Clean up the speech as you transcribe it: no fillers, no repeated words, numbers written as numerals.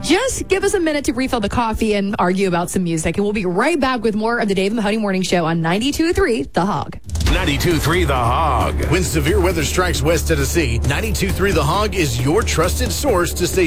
just give us a minute to refill the coffee and argue about some music. And we'll be right back with more of the Dave Mahoney Morning Show on 92.3 The Hog. 92.3 The Hog. When severe weather strikes West Tennessee, 92.3 The Hog is your trusted source to stay